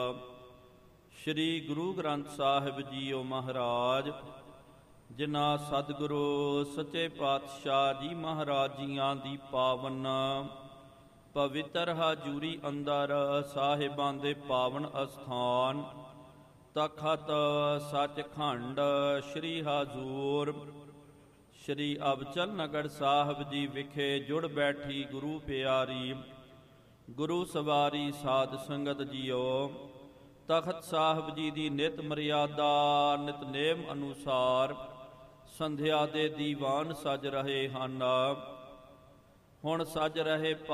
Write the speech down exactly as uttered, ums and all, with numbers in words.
Shri Guru Granth Sahib JIO ਮਹਾਰਾਜ, ਜਿਨ੍ਹਾਂ ਸਤਿਗੁਰੂ ਸੱਚੇ ਪਾਤਸ਼ਾਹ ਜੀ ਮਹਾਰਾਜ ਜੀਆਂ ਦੀ ਪਾਵਨ ਪਵਿੱਤਰ ਹਜ਼ੂਰੀ ਅੰਦਰ ਸਾਹਿਬਾਂ ਦੇ ਪਾਵਨ ਅਸਥਾਨ ਤਖਤ ਸੱਚਖੰਡ ਸ਼੍ਰੀ ਹਜ਼ੂਰ ਸ਼੍ਰੀ ਅਬਚਲ ਨਗਰ ਸਾਹਿਬ ਜੀ ਵਿਖੇ ਜੁੜ ਬੈਠੀ ਗੁਰੂ ਪਿਆਰੀ ਗੁਰੂ ਸਵਾਰੀ ਸਾਧ ਸੰਗਤ ਜੀਓ, ਤਖਤ ਸਾਹਿਬ ਜੀ ਦੀ ਨਿਤ ਮਰਿਆਦਾ ਨਿਤਨੇਮ ਅਨੁਸਾਰ ਸੰਧਿਆ ਦੇ ਦੀਵਾਨ ਸਜ ਰਹੇ ਹਨ। ਹੁਣ ਸਜ ਰਹੇ